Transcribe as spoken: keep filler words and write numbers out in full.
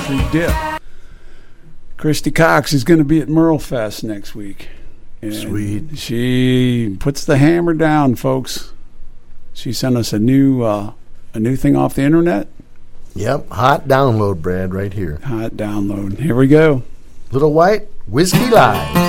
country dip. Christy Cox is going to be at Merle Fest next week. And Sweet. She puts the hammer down, folks. She sent us a new uh, a new thing off the internet. Yep, hot download, Brad, right here. Hot download. Here we go. Little White Whiskey Live.